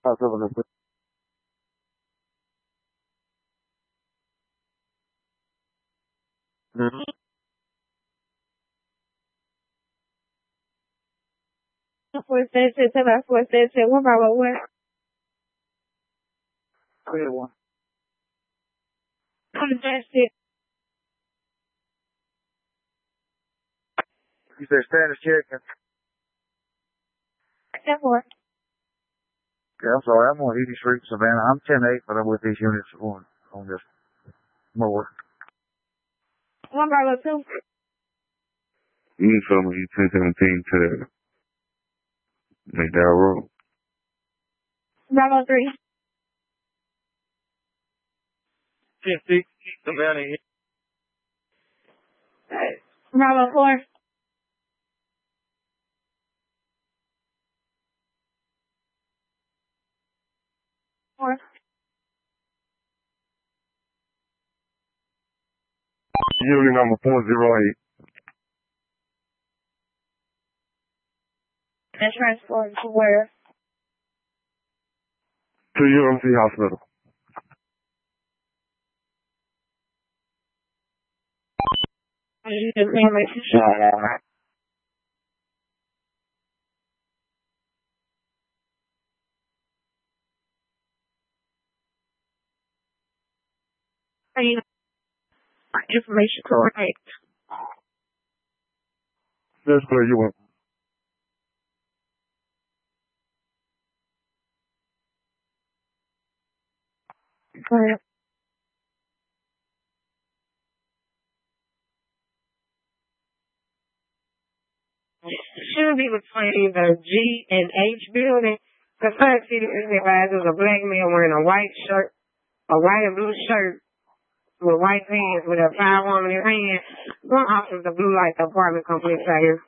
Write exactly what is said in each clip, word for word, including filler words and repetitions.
Mm-hmm. Four station, ten by four station, one by one west. Clear one. Congested. You said Spanish chicken. ten four. Yeah, I'm sorry. I'm on Edie Street, Savannah. I'm ten eight, but I'm with these units on, on this mower. One by one two. You need some of you ten seventeen to McDowell Road. Bravo three. fifty, Savannah. Bravo four. Four. Unit number four zero eight. And transport to where? To U M C Hospital. You just name it. Alright. Information correct. That's where you went. Correct. Should be between the G and H building. Because I see the advisor was a black man wearing a white shirt, a white and blue shirt with white pants with a firearm in his hand. Going off of the blue light apartment complex right here.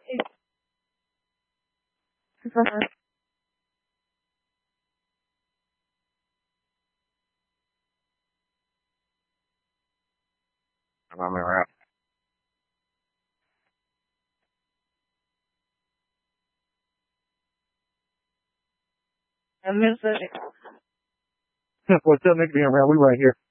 I'm around. And Mister ten four seven, make me around. We right here.